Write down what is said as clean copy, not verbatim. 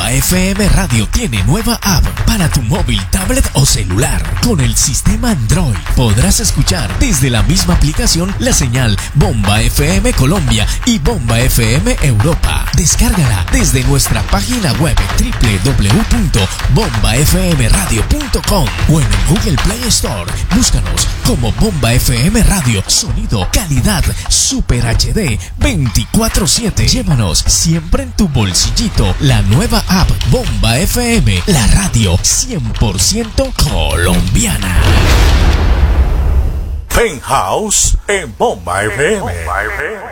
Bomba FM Radio tiene nueva app para tu móvil, tablet o celular. Con el sistema Android podrás escuchar desde la misma aplicación la señal Bomba FM Colombia y Bomba FM Europa. Descárgala desde nuestra página web www.bombafmradio.com o en el Google Play Store. Búscanos como Bomba FM Radio. Sonido, calidad, Super HD 24/7. Llévanos siempre en tu bolsillito la nueva app Bomba FM, la radio 100% colombiana. Penthouse en Bomba FM.